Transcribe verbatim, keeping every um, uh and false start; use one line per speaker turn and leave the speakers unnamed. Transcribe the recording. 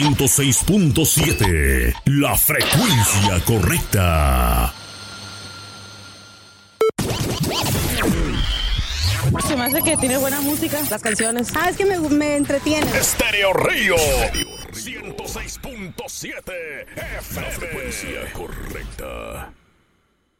ciento seis punto siete, la frecuencia correcta.
Se me hace que tiene buena música, las canciones. Ah, es que me, me entretiene.
Estéreo Río ciento seis punto siete F M. La frecuencia correcta.